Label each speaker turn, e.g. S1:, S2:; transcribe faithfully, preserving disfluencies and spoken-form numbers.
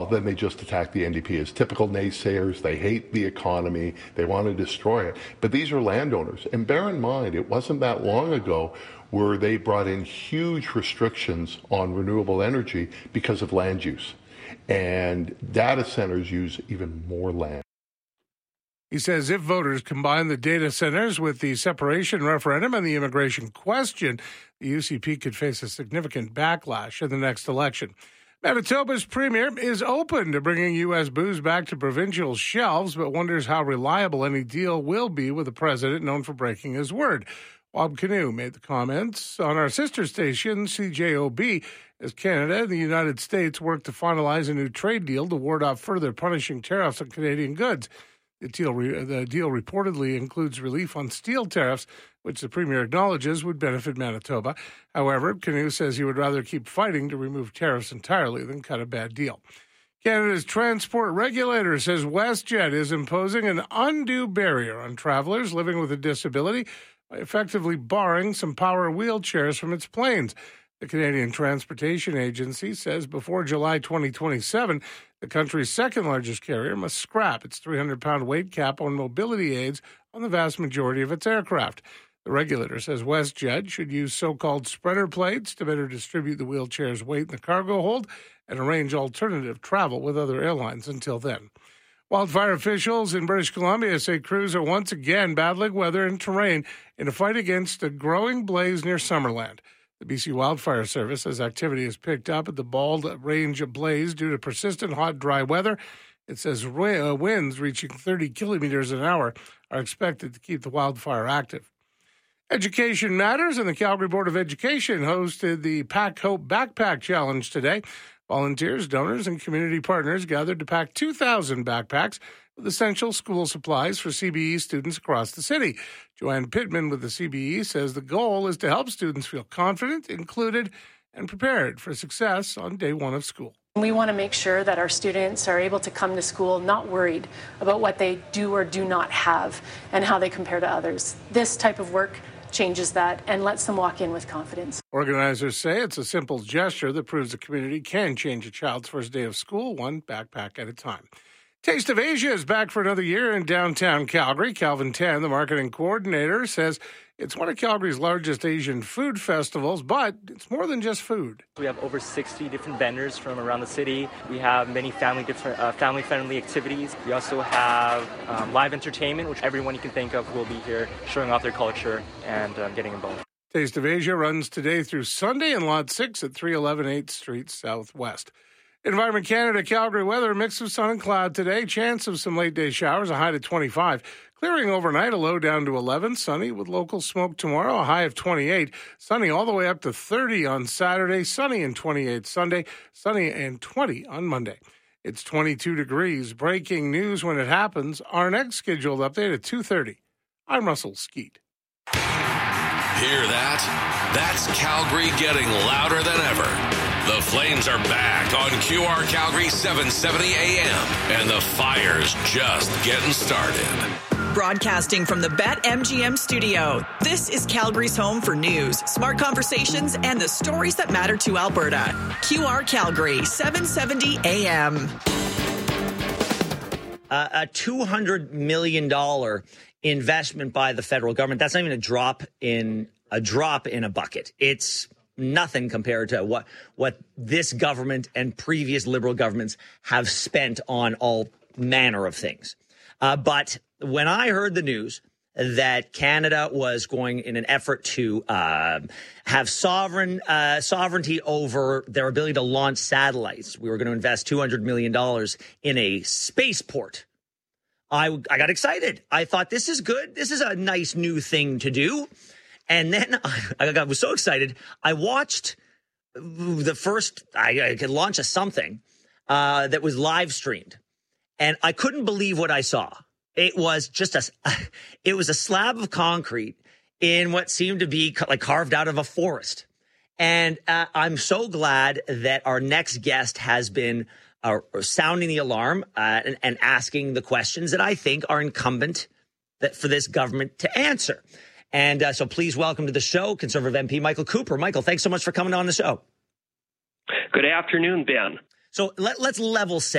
S1: then they just attack the N D P as typical naysayers. They hate the economy. They want to destroy it. But these are landowners. And bear in mind, it wasn't that long ago where they brought in huge restrictions on renewable energy because of land use. And data centers use even more land.
S2: He says if voters combine the data centers with the separation referendum and the immigration question, the U C P could face a significant backlash in the next election. Manitoba's premier is open to bringing U S booze back to provincial shelves, but wonders how reliable any deal will be with a president known for breaking his word. Bob Canoe made the comments on our sister station, C J O B, as Canada and the United States work to finalize a new trade deal to ward off further punishing tariffs on Canadian goods. The deal, re- the deal reportedly includes relief on steel tariffs, which the Premier acknowledges would benefit Manitoba. However, Canoe says he would rather keep fighting to remove tariffs entirely than cut a bad deal. Canada's transport regulator says WestJet is imposing an undue barrier on travelers living with a disability by effectively barring some power wheelchairs from its planes. The Canadian Transportation Agency says before July twenty twenty-seven, the country's second-largest carrier must scrap its three hundred pound weight cap on mobility aids on the vast majority of its aircraft. The regulator says WestJet should use so-called spreader plates to better distribute the wheelchair's weight in the cargo hold and arrange alternative travel with other airlines until then. Wildfire officials in British Columbia say crews are once again battling weather and terrain in a fight against a growing blaze near Summerland. The B C Wildfire Service says activity has picked up at the Bald Range Blaze due to persistent hot, dry weather. It says winds reaching thirty kilometers an hour are expected to keep the wildfire active. Education matters, and the Calgary Board of Education hosted the Pack Hope Backpack Challenge today. Volunteers, donors, and community partners gathered to pack two thousand backpacks with essential school supplies for C B E students across the city. Joanne Pittman with the C B E says the goal is to help students feel confident, included, and prepared for success on day one of school.
S3: We want to make sure that our students are able to come to school not worried about what they do or do not have and how they compare to others. This type of work changes that and lets them walk in with confidence.
S2: Organizers say it's a simple gesture that proves the community can change a child's first day of school, one backpack at a time. Taste of Asia is back for another year in downtown Calgary. Calvin Tan, the marketing coordinator, says it's one of Calgary's largest Asian food festivals, but it's more than just food.
S4: We have over sixty different vendors from around the city. We have many family different uh, family-friendly activities. We also have um, live entertainment, which everyone you can think of will be here showing off their culture and um, getting involved.
S2: Taste of Asia runs today through Sunday in Lot six at three eleven eighth Street Southwest. Environment Canada, Calgary weather, mix of sun and cloud today. Chance of some late-day showers, a high to twenty-five. Clearing overnight, a low down to eleven. Sunny with local smoke tomorrow, a high of twenty-eight. Sunny all the way up to thirty on Saturday. Sunny and twenty-eight Sunday. Sunny and twenty on Monday. It's twenty-two degrees. Breaking news when it happens. Our next scheduled update at two thirty. I'm Russell Skeet.
S5: Hear that? That's Calgary getting louder than ever. The Flames are back on Q R Calgary seven seventy A M, and the fire's just getting started.
S6: Broadcasting from the BetMGM studio, this is Calgary's home for news, smart conversations, and the stories that matter to Alberta. Q R Calgary seven seventy A M.
S7: Uh, a two hundred million dollars investment by the federal government. That's not even a drop in a drop in a bucket. It's nothing compared to what what this government and previous Liberal governments have spent on all manner of things. Uh, but when I heard the news that Canada was going in an effort to uh, have sovereign uh, sovereignty over their ability to launch satellites, we were going to invest two hundred million dollars in a spaceport. I, I got excited. I thought, this is good. This is a nice new thing to do. And then I, I got, was so excited. I watched the first, I, I could launch a something uh, that was live streamed. And I couldn't believe what I saw. It was just a, it was a slab of concrete in what seemed to be like carved out of a forest. And uh, I'm so glad that our next guest has been uh, sounding the alarm uh, and, and asking the questions that I think are incumbent that for this government to answer. And uh, so please welcome to the show, Conservative M P Michael Cooper. Michael, thanks so much for coming on the show.
S8: Good afternoon, Ben.
S7: So let, let's level set.